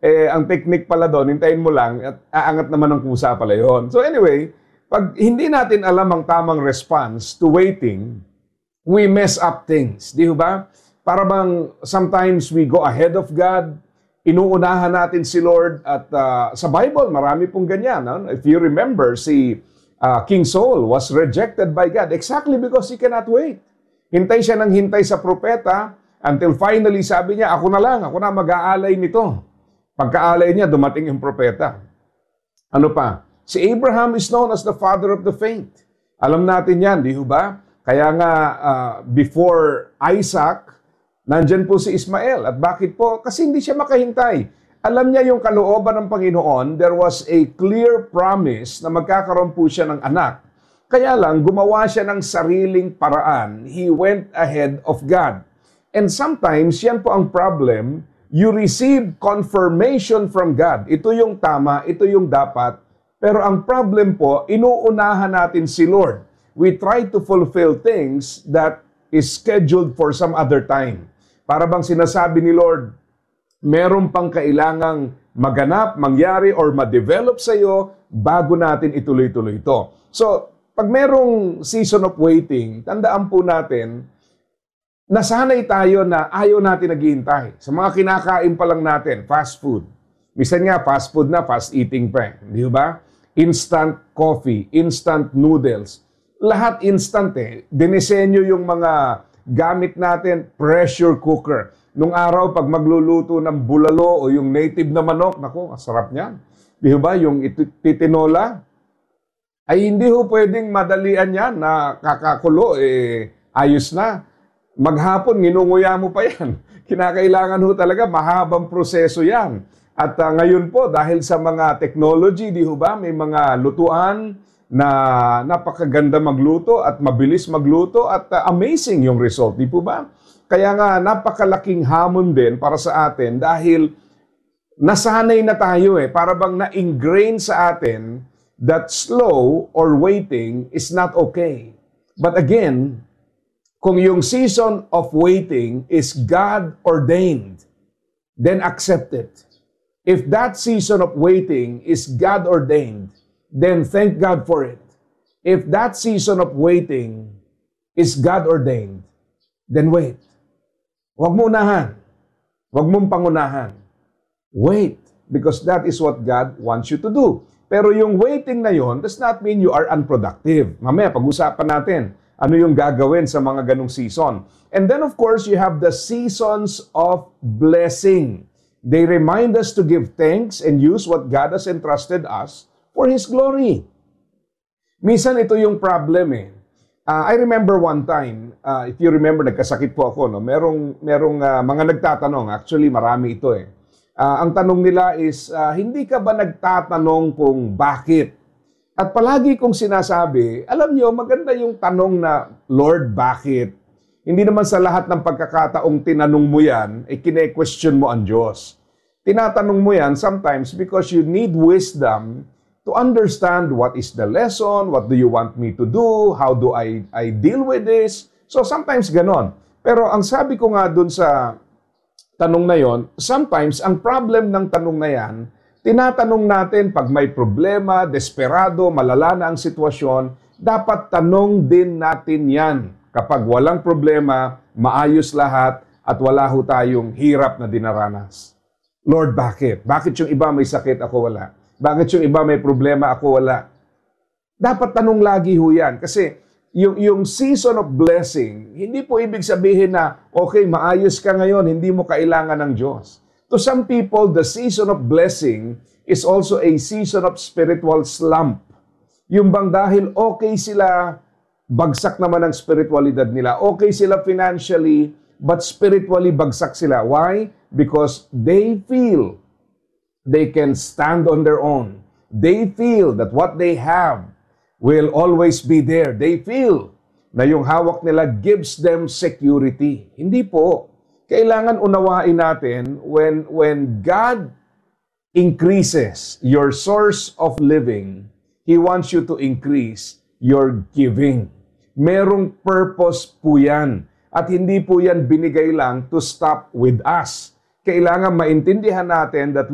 ang technique pala doon, hintayin mo lang at aangat naman ng kusa pala yun. So anyway, pag hindi natin alam ang tamang response to waiting, we mess up things. Di ba? Para bang sometimes we go ahead of God, inuunahan natin si Lord at sa Bible, marami pong ganyan. No? If you remember, si King Saul was rejected by God exactly because he cannot wait. Hintay siya ng hintay sa propeta until finally sabi niya, ako na mag-aalay nito. Pagkaalay niya, dumating yung propeta. Ano pa? Si Abraham is known as the father of the faith. Alam natin yan, di ba? Kaya nga, before Isaac, nandyan po si Ismael. At bakit po? Kasi hindi siya makahintay. Alam niya yung kalooban ng Panginoon, there was a clear promise na magkakaroon po siya ng anak. Kaya lang, gumawa siya ng sariling paraan. He went ahead of God. And sometimes, yan po ang problem, you receive confirmation from God. Ito yung tama, ito yung dapat. Pero ang problem po, inuunahan natin si Lord. We try to fulfill things that is scheduled for some other time. Para bang sinasabi ni Lord, meron pang kailangang maganap, mangyari, or ma-develop sa iyo bago natin ituloy-tuloy ito. So, pag merong season of waiting, tandaan po natin, nasanay tayo na ayaw natin naghihintay. Sa mga kinakain pa lang natin, fast food. Minsan nga, fast food na, fast eating pa. Di ba? Instant coffee, instant noodles. Lahat instant eh. Dinisenyo yung mga gamit natin, pressure cooker. Nung araw, pag magluluto ng bulalo o yung native na manok, naku, sarap niyan. Di ba? Yung titinola, ay hindi ho pwedeng madalian yan na kakakulo, ayos na. Maghapon, nginunguya mo pa yan. Kinakailangan ho talaga, mahabang proseso yan. At ngayon po, dahil sa mga technology, di ho ba, may mga lutuan na napakaganda magluto at mabilis magluto at amazing yung result, di po ba? Kaya nga, napakalaking hamon din para sa atin dahil nasanay na tayo para bang na-ingrain sa atin that slow or waiting is not okay. But again, kung yung season of waiting is God-ordained, then accept it. If that season of waiting is God-ordained, then thank God for it. If that season of waiting is God-ordained, then wait. Huwag mo unahan. Huwag mong pangunahan. Wait, because that is what God wants you to do. Pero yung waiting na yon does not mean you are unproductive. Mamaya, pag-usapan natin ano yung gagawin sa mga ganong season. And then, of course, you have the seasons of blessing. They remind us to give thanks and use what God has entrusted us for His glory. Minsan, ito yung problem I remember one time, if you remember, nagkasakit po ako, no? Merong mga nagtatanong, actually marami ito ang tanong nila is, hindi ka ba nagtatanong kung bakit? At palagi kong sinasabi, alam niyo, maganda yung tanong na, Lord, bakit? Hindi naman sa lahat ng pagkakataong tinanong mo yan, kine-question mo ang Diyos. Tinatanong mo yan sometimes because you need wisdom to understand what is the lesson, what do you want me to do, how do I deal with this. So sometimes ganon. Pero ang sabi ko nga dun sa tanong na yon, sometimes ang problem ng tanong na yan, tinatanong natin pag may problema, desperado, malala na ang sitwasyon, dapat tanong din natin yan. Kapag walang problema, maayos lahat, at wala ho tayong hirap na dinaranas. Lord, bakit? Bakit yung iba may sakit, ako wala? Bakit yung iba may problema, ako wala? Dapat tanong lagi ho yan. Kasi yung season of blessing, hindi po ibig sabihin na, okay, maayos ka ngayon, hindi mo kailangan ng Diyos. To some people, the season of blessing is also a season of spiritual slump. Yung bang dahil okay sila, bagsak naman ang spiritualidad nila. Okay sila financially, but spiritually bagsak sila. Why? Because they feel they can stand on their own. They feel that what they have will always be there. They feel na yung hawak nila gives them security. Hindi po. Kailangan unawain natin when God increases your source of living, He wants you to increase your giving. Merong purpose po yan. At hindi po yan binigay lang to stop with us. Kailangan maintindihan natin that